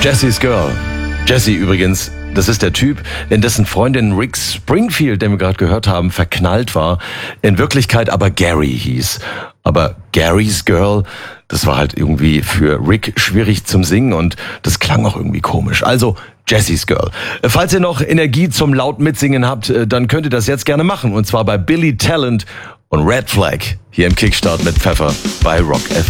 Jesse's Girl. Jesse übrigens, das ist der Typ, in dessen Freundin Rick Springfield, den wir gerade gehört haben, verknallt war, in Wirklichkeit aber Gary hieß. Aber Gary's Girl, das war halt irgendwie für Rick schwierig zum Singen und das klang auch irgendwie komisch. Also Jesse's Girl. Falls ihr noch Energie zum laut Mitsingen habt, dann könnt ihr das jetzt gerne machen. Und zwar bei Billy Talent und Red Flag hier im Kickstart mit Pfeffer bei Rock FM.